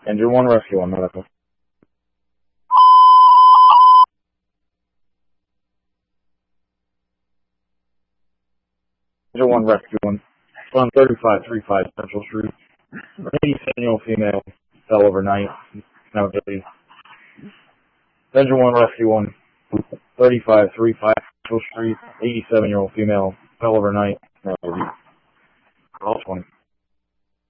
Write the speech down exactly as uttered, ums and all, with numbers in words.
Engine one, rescue one, medical. Engine one, rescue one. On thirty-five thirty-five Central Street. eighty-seven-year-old female fell overnight. Now days. Engine one, rescue one. thirty-five thirty-five Central Street. eighty-seven-year-old female fell overnight. Now days. All twenty.